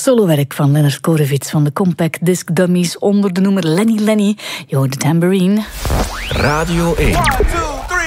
Solowerk van Leonard Korevits van de Compact Disc Dummies onder de noemer Lenny Lenny. Je hoort de tambourine. Radio 1. 1, 2, 3,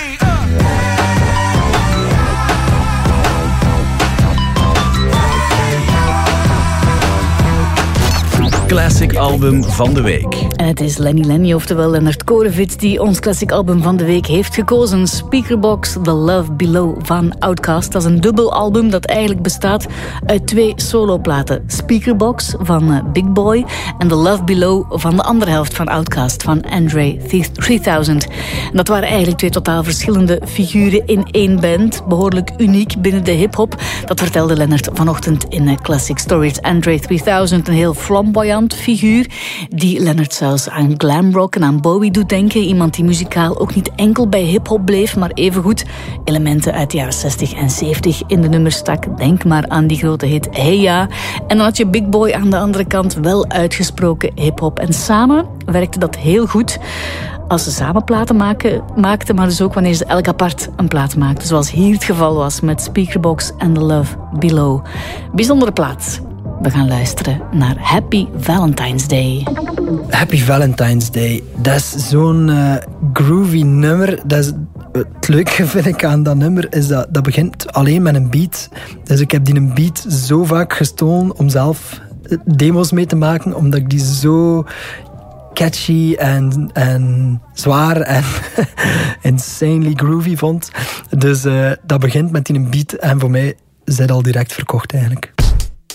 Classic album van de week. En het is Lenny Lenny, oftewel Leonard Korevits, die ons classic album van de week heeft gekozen. Speakerboxx, The Love Below van Outkast. Dat is een dubbel album dat eigenlijk bestaat uit 2 soloplaten. Speakerboxx van Big Boi en The Love Below van de andere helft van Outkast, van Andre 3000. En dat waren eigenlijk 2 totaal verschillende figuren in één band. Behoorlijk uniek binnen de hip-hop. Dat vertelde Leonard vanochtend in Classic Stories. Andre 3000, een heel flamboyant figuur die Leonard zelfs aan glamrock en aan Bowie doet denken. Iemand die muzikaal ook niet enkel bij hip-hop bleef, maar evengoed elementen uit de jaren 60 en 70 in de nummers stak. Denk maar aan die grote hit Hey Ja. En dan had je Big Boi aan de andere kant, wel uitgesproken hip-hop. En samen werkte dat heel goed als ze samen platen maakten, maar dus ook wanneer ze elk apart een plaat maakten. Zoals hier het geval was met Speakerboxx en The Love Below. Bijzondere plaat. We gaan luisteren naar Happy Valentine's Day. Happy Valentine's Day. Dat is zo'n groovy nummer. Dat is, het leuke vind ik aan dat nummer is dat begint alleen met een beat. Dus ik heb die een beat zo vaak gestolen om zelf demo's mee te maken, omdat ik die zo catchy en zwaar en insanely groovy vond. Dus dat begint met die een beat en voor mij is dat al direct verkocht eigenlijk.